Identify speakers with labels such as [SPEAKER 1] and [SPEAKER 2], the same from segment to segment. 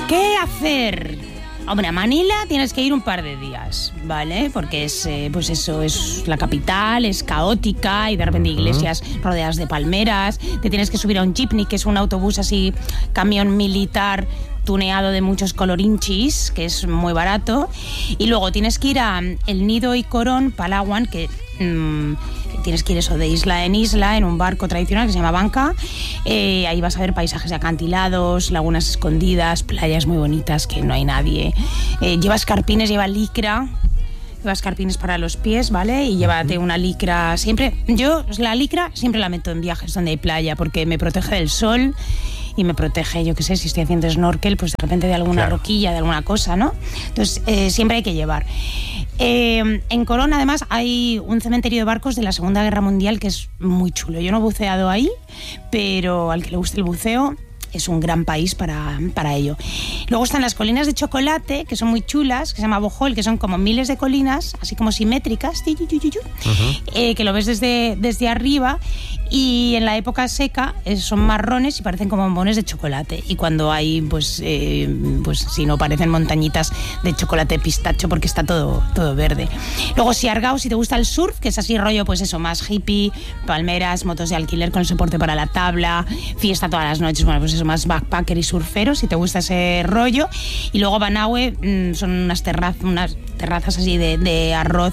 [SPEAKER 1] ¿Qué hacer? Hombre, a Manila tienes que ir un par de días, ¿vale? Porque es, pues eso, es la capital, es caótica y de repente iglesias rodeadas de palmeras. Te tienes que subir a un jeepney, que es un autobús así, camión militar tuneado de muchos colorinchis, que es muy barato. Y luego tienes que ir a El Nido y Corón, Palawan, que tienes que ir eso de isla en isla en un barco tradicional que se llama Banca. Ahí vas a ver paisajes de acantilados, lagunas escondidas, playas muy bonitas que no hay nadie. Lleva escarpines, lleva licra. Lleva escarpines para los pies, ¿vale? Y llévate una licra siempre. Yo la licra siempre la meto en viajes donde hay playa porque me protege del sol y me protege, yo qué sé, si estoy haciendo snorkel, pues de repente de alguna roquilla, de alguna cosa, ¿no? Entonces siempre hay que llevar. En Corón, además, hay un cementerio de barcos de la Segunda Guerra Mundial que es muy chulo. Yo no he buceado ahí, pero al que le guste el buceo es un gran país para ello. Luego están las colinas de chocolate, que son muy chulas, que se llama Bohol, que son como miles de colinas, así como simétricas, que lo ves desde arriba, y en la época seca son marrones y parecen como bombones de chocolate. Y cuando hay, pues si no, parecen montañitas de chocolate pistacho porque está todo verde. Luego Siargao, si te gusta el surf, que es así rollo, pues eso, más hippie, palmeras, motos de alquiler con el soporte para la tabla, fiesta todas las noches, bueno, pues eso, más backpacker y surfero, si te gusta ese rollo. Y luego Banaue, son unas terrazas así de arroz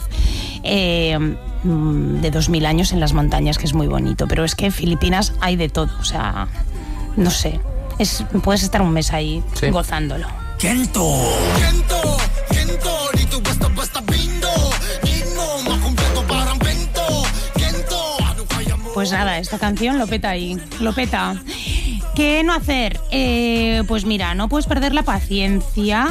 [SPEAKER 1] de 2000 años en las montañas, que es muy bonito. Pero es que en Filipinas hay de todo, o sea, no sé, puedes estar un mes ahí gozándolo. Pues nada, esta canción lo peta ahí, lo peta. ¿Qué no hacer? Pues mira, no puedes perder la paciencia.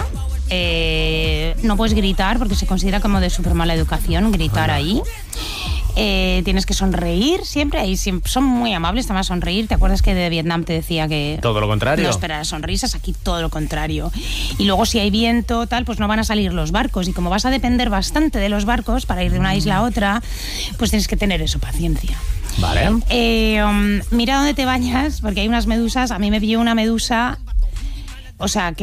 [SPEAKER 1] No puedes gritar porque se considera como de súper mala educación gritar ahí. Tienes que sonreír siempre. Ahí son muy amables, te van a sonreír. ¿Te acuerdas que de Vietnam te decía que
[SPEAKER 2] todo lo contrario?
[SPEAKER 1] No esperar sonrisas, aquí todo lo contrario. Y luego si hay viento, tal, pues no van a salir los barcos. Y como vas a depender bastante de los barcos para ir de una isla a otra, pues tienes que tener eso, paciencia.
[SPEAKER 2] Vale.
[SPEAKER 1] Mira dónde te bañas, porque hay unas medusas. A mí me pilló una medusa, o sea,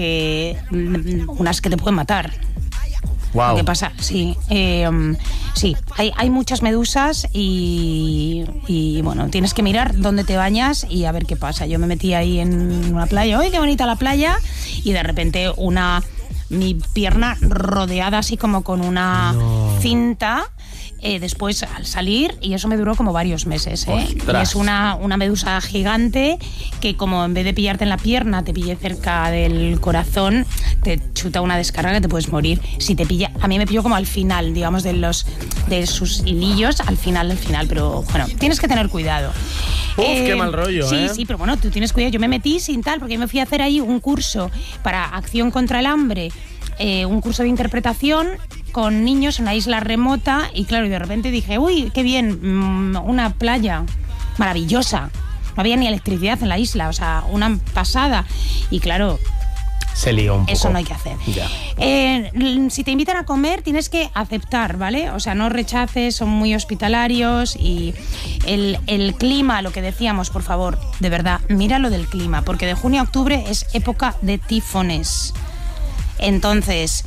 [SPEAKER 1] unas que te pueden matar.
[SPEAKER 2] Wow.
[SPEAKER 1] ¿Qué pasa? Sí, sí, hay muchas medusas y bueno, tienes que mirar dónde te bañas y a ver qué pasa. Yo me metí ahí en una playa, ¡ay, qué bonita la playa! Y de repente mi pierna rodeada así como con una cinta. Después al salir, y eso me duró como varios meses, Y es una medusa gigante que, como en vez de pillarte en la pierna te pille cerca del corazón, te chuta una descarga que te puedes morir. Si te pilla, a mí me pilló como al final, digamos, de sus hilillos, al final, pero bueno, tienes que tener cuidado.
[SPEAKER 2] Qué mal rollo,
[SPEAKER 1] Sí, pero bueno, tú tienes cuidado. Yo me metí sin tal, porque me fui a hacer ahí un curso para acción contra el hambre, un curso de interpretación con niños en una isla remota, y claro, y de repente dije, uy, qué bien, una playa maravillosa. No había ni electricidad en la isla, o sea, una pasada. Y claro,
[SPEAKER 2] se lió un poco.
[SPEAKER 1] Eso no hay que hacer.
[SPEAKER 2] Ya.
[SPEAKER 1] Si te invitan a comer, tienes que aceptar, ¿vale? O sea, no rechaces, son muy hospitalarios. Y el clima, lo que decíamos, por favor, de verdad, mira lo del clima, porque de junio a octubre es época de tifones. Entonces,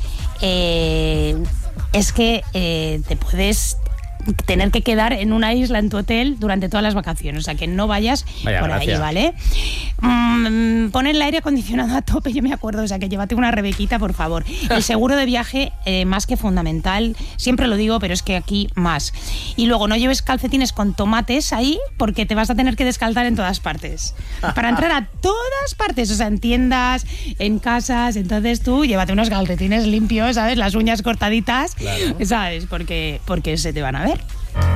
[SPEAKER 1] es que te puedes tener que quedar en una isla en tu hotel durante todas las vacaciones, o sea que no vayas por ahí, ¿vale? Pon el aire acondicionado a tope, yo me acuerdo, o sea que llévate una rebequita, por favor. El seguro de viaje, más que fundamental, siempre lo digo, pero es que aquí más. Y luego no lleves calcetines con tomates ahí, porque te vas a tener que descalzar en todas partes, para entrar a todas partes, o sea, en tiendas, en casas. Entonces tú llévate unos calcetines limpios, ¿sabes? Las uñas cortaditas, claro, ¿sabes? Porque se te van a ver.